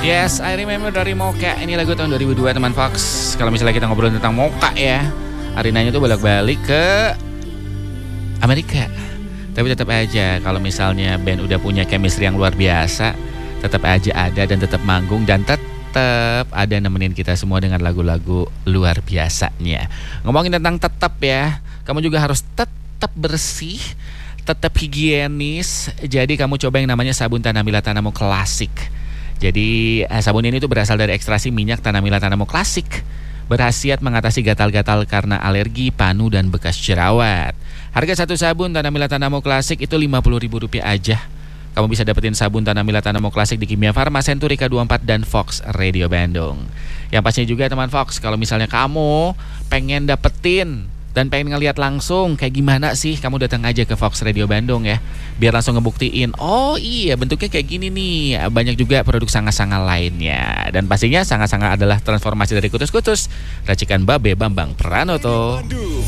Yes, I Remember dari Mocha. Ini lagu tahun 2002 teman Fox. Kalau misalnya kita ngobrol tentang Mocha ya, Arinanya tuh bolak-balik ke Amerika. Tapi tetap aja kalau misalnya band udah punya chemistry yang luar biasa, tetap aja ada dan tetap manggung dan tetap ada nemenin kita semua dengan lagu-lagu luar biasanya. Ngomongin tentang tetap ya, kamu juga harus tetap bersih, tetap higienis. Jadi kamu coba yang namanya sabun Tanamila Tanamo Klasik. Jadi sabun ini tuh berasal dari ekstraksi minyak Tanamila Tanamo Klasik. Berkhasiat mengatasi gatal-gatal karena alergi, panu, dan bekas jerawat. Harga satu sabun Tanamila Tanamo Klasik itu Rp50.000 aja. Kamu bisa dapetin sabun Tanamila Tanamo Klasik di Kimia Farma, Century K24, dan Fox Radio Bandung. Yang pastinya juga teman Fox, kalau misalnya kamu pengen dapetin dan pengen ngelihat langsung kayak gimana sih, kamu datang aja ke Fox Radio Bandung ya, biar langsung ngebuktiin, oh iya bentuknya kayak gini nih. Banyak juga produk sanga-sanga lainnya. Dan pastinya sanga-sanga adalah transformasi dari kutus-kutus racikan Babe Bambang Pranoto.